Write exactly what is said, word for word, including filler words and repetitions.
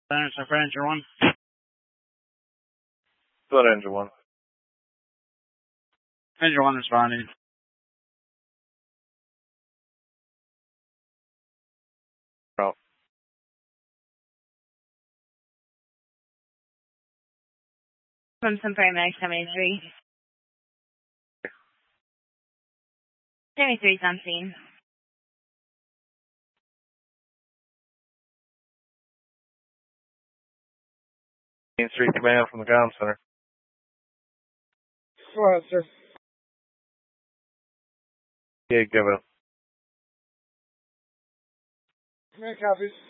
Center for Engine one. Good, Engine one. Engine one responding. Out. From some paramedics, seventy-three. seventy-three is on scene. Main Street Command from the Ground Center. Go ahead, sir. Yeah, give it. Command copies.